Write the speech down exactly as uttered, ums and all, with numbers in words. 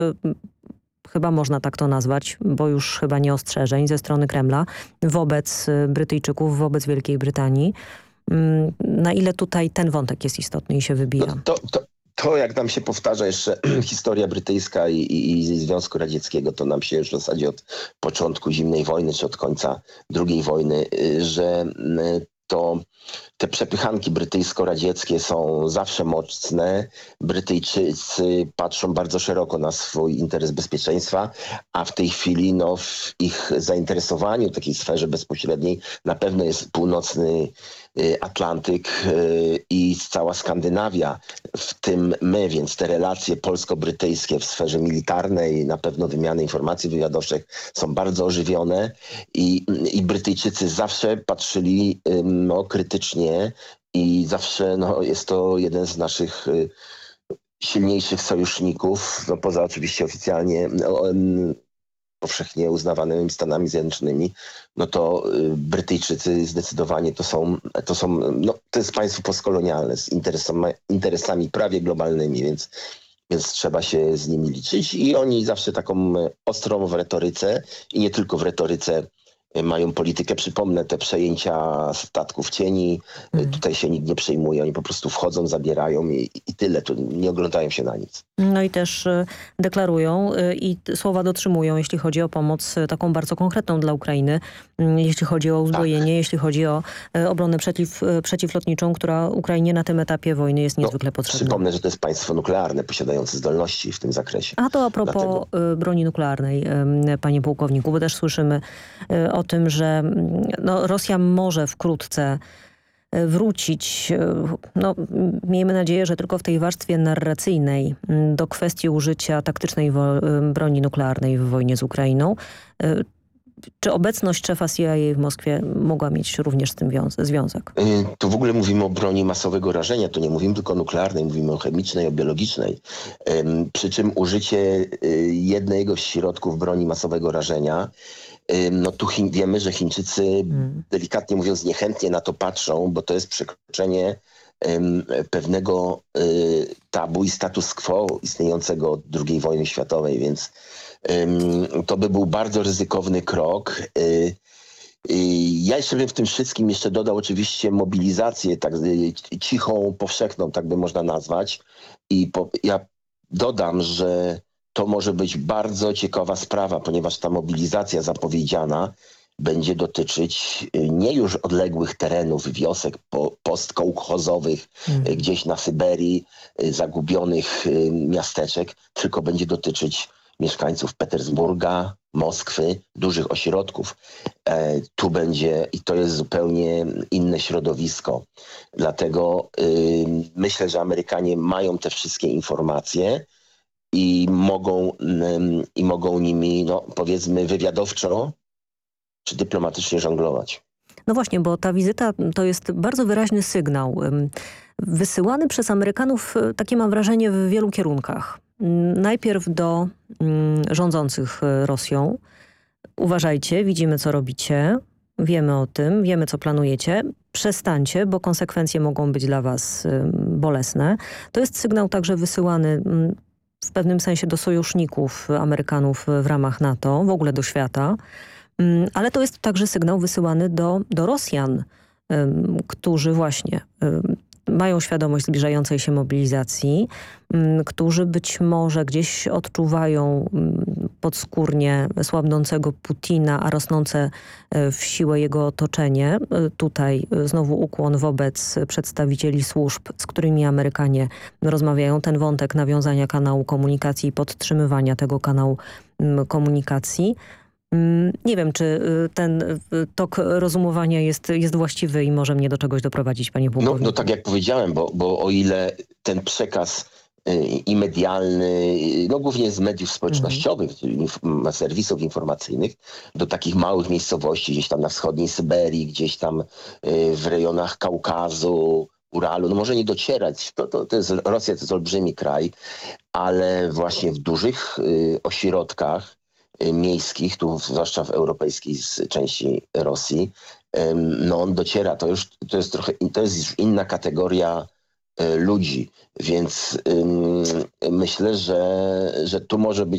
chyba można tak to nazwać, bo już chyba nie ostrzeżeń ze strony Kremla wobec Brytyjczyków, wobec Wielkiej Brytanii. Na ile tutaj ten wątek jest istotny i się wybija? No to, to, to jak nam się powtarza jeszcze historia brytyjska i, i, i Związku Radzieckiego, to nam się już w zasadzie od początku zimnej wojny, czy od końca drugiej wojny, że to te przepychanki brytyjsko-radzieckie są zawsze mocne. Brytyjczycy patrzą bardzo szeroko na swój interes bezpieczeństwa, a w tej chwili no, w ich zainteresowaniu w takiej sferze bezpośredniej na pewno jest północny Atlantyk i cała Skandynawia, w tym my, więc te relacje polsko-brytyjskie w sferze militarnej, na pewno wymiany informacji wywiadowczych są bardzo ożywione i, i Brytyjczycy zawsze patrzyli no, krytycznie i zawsze no, jest to jeden z naszych silniejszych sojuszników, no, poza oczywiście oficjalnie no, powszechnie uznawanymi Stanami Zjednoczonymi, no to Brytyjczycy zdecydowanie to są, to są no, to jest państwo postkolonialne z interesami, interesami prawie globalnymi, więc, więc trzeba się z nimi liczyć i oni zawsze taką ostrą w retoryce i nie tylko w retoryce mają politykę. Przypomnę te przejęcia statków cieni. Mm. Tutaj się nikt nie przejmuje. Oni po prostu wchodzą, zabierają i, i tyle. Tu nie oglądają się na nic. No i też deklarują i słowa dotrzymują, jeśli chodzi o pomoc taką bardzo konkretną dla Ukrainy. Jeśli chodzi o uzbrojenie, tak. jeśli chodzi o obronę przeciw, przeciwlotniczą, która Ukrainie na tym etapie wojny jest niezwykle no, potrzebna. Przypomnę, że to jest państwo nuklearne, posiadające zdolności w tym zakresie. A to a propos Dlatego... broni nuklearnej, panie pułkowniku, bo też słyszymy o tym, że no, Rosja może wkrótce wrócić, no, miejmy nadzieję, że tylko w tej warstwie narracyjnej, do kwestii użycia taktycznej broni nuklearnej w wojnie z Ukrainą. Czy obecność szefa C I A w Moskwie mogła mieć również z tym związek? Tu w ogóle mówimy o broni masowego rażenia. Tu nie mówimy tylko o nuklearnej, mówimy o chemicznej, o biologicznej. Przy czym użycie jednego z środków broni masowego rażenia, no tu Chin, wiemy, że Chińczycy hmm. delikatnie mówiąc niechętnie na to patrzą, bo to jest przekroczenie um, pewnego y, tabu i status quo istniejącego od drugiej wojny światowej, więc um, to by był bardzo ryzykowny krok. Y, y, ja jeszcze bym w tym wszystkim jeszcze dodał oczywiście mobilizację tak y, cichą, powszechną, tak by można nazwać. I po, ja dodam, że to może być bardzo ciekawa sprawa, ponieważ ta mobilizacja zapowiedziana będzie dotyczyć nie już odległych terenów, wiosek po, postkołchozowych mm. gdzieś na Syberii, zagubionych miasteczek, tylko będzie dotyczyć mieszkańców Petersburga, Moskwy, dużych ośrodków. E, tu będzie, i to jest zupełnie inne środowisko. Dlatego y, myślę, że Amerykanie mają te wszystkie informacje, i mogą, i mogą nimi, no, powiedzmy, wywiadowczo czy dyplomatycznie żonglować. No właśnie, bo ta wizyta to jest bardzo wyraźny sygnał. Wysyłany przez Amerykanów, takie mam wrażenie, w wielu kierunkach. Najpierw do mm, rządzących Rosją. Uważajcie, widzimy co robicie, wiemy o tym, wiemy co planujecie. Przestańcie, bo konsekwencje mogą być dla was bolesne. To jest sygnał także wysyłany w pewnym sensie do sojuszników Amerykanów w ramach NATO, w ogóle do świata, ale to jest także sygnał wysyłany do, do Rosjan, którzy właśnie mają świadomość zbliżającej się mobilizacji, którzy być może gdzieś odczuwają podskórnie słabnącego Putina, a rosnące w siłę jego otoczenie. Tutaj znowu ukłon wobec przedstawicieli służb, z którymi Amerykanie rozmawiają. Ten wątek nawiązania kanału komunikacji i podtrzymywania tego kanału komunikacji. Nie wiem, czy ten tok rozumowania jest, jest właściwy i może mnie do czegoś doprowadzić, panie pułkowniku. No, no tak jak powiedziałem, bo, bo o ile ten przekaz i medialny, no głównie z mediów społecznościowych, mm. serwisów informacyjnych, do takich małych miejscowości, gdzieś tam na wschodniej Syberii, gdzieś tam w rejonach Kaukazu, Uralu, no może nie docierać, to, to, to jest, Rosja to jest olbrzymi kraj, ale właśnie w dużych y, ośrodkach y, miejskich, tu zwłaszcza w europejskiej części Rosji, y, no on dociera, to już to jest trochę, to jest już inna kategoria ludzi, więc ym, myślę, że, że tu może być